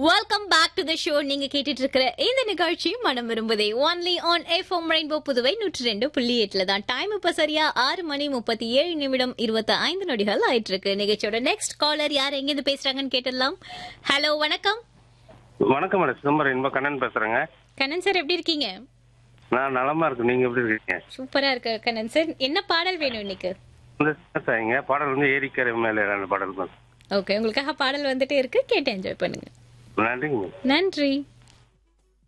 Welcome back to the show. நீங்க கேட்டுட்டு இருக்கிற இந்த நிகழ்ச்சி மனம் விரும்புதே only on FM rainbow Puduvai 102.8 தான். டைம் இப்ப சரியா 6:37 25 ஆயிட்டு இருக்கு. நிகழ்ச்சியோட நெக்ஸ்ட் காலர் யார் எங்க இருந்து பேசுறாங்கன்னு கேட்டுடலாம். ஹலோ, வணக்கம். வணக்கம் மேடம், சிதம்பரம் இன்ப கண்ணன் பேசுறேங்க. கண்ணன் சார், எப்படி இருக்கீங்க? நான் நலமா இருக்கு, நீங்க எப்படி இருக்கீங்க? சூப்பரா இருக்கு கண்ணன் சார். என்ன பாடல் வேணும் இன்னைக்கு? இந்த பாடல் வந்து ஏரிக்கரை மேல பாடல் தான். ஓகே, உங்களுக்காக பாடல் வந்துட்டே இருக்கு, கேட்டு என்ஜாய் பண்ணுங்க. நன்றிங்க. நன்றி.